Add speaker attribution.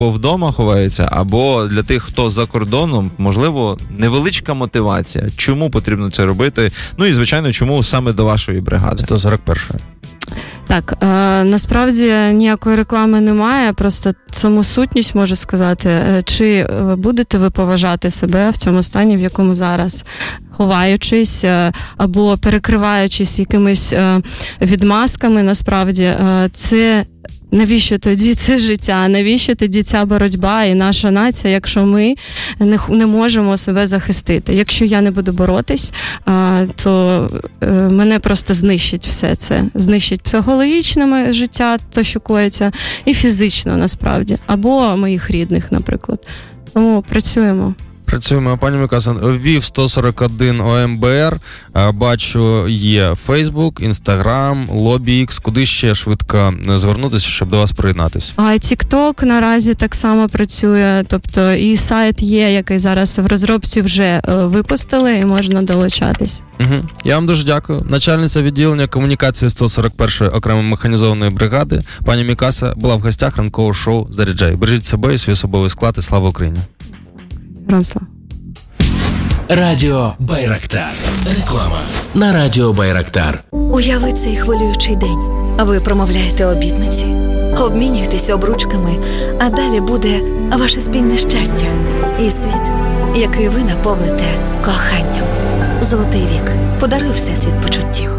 Speaker 1: хто вдома ховається, або для тих, хто за кордоном, можливо, невеличка мотивація. Чому потрібно це робити? Ну і, звичайно, чому саме до вашої бригади?
Speaker 2: 141-ї.
Speaker 3: Так, насправді ніякої реклами немає, просто саму сутність можу сказати. Чи будете ви поважати себе в цьому стані, в якому зараз, ховаючись або перекриваючись якимись відмазками, насправді, це... Навіщо тоді це життя? Навіщо тоді ця боротьба і наша нація, якщо ми не можемо себе захистити? Якщо я не буду боротись, то мене просто знищить все це. Знищить психологічне життя, то, що коїться, і фізично, насправді. Або моїх рідних, наприклад. Тому працюємо.
Speaker 2: Працюємо. Пані Мікаса, ввів 141 ОМБР, бачу, є Facebook, Instagram, LobbyX. Куди ще швидко звернутися, щоб до вас приєднатися?
Speaker 3: TikTok наразі так само працює, тобто і сайт є, який зараз в розробці вже випустили, і можна долучатись.
Speaker 2: Угу. Я вам дуже дякую. Начальниця відділення комунікації 141-ї окремої механізованої бригади, пані Мікаса, була в гостях ранкового шоу «Заряджай». Бережіть себе і свій особовий склад, і слава Україні!
Speaker 3: Рамсла.
Speaker 4: Радіо Байрактар. Реклама на Радіо Байрактар.
Speaker 5: Уяви цей хвилюючий день. Ви промовляєте обітниці, обмінюєтесь обручками, а далі буде ваше спільне щастя і світ, який ви наповните коханням. Золотий вік. Подаруй всесвіт почуттів.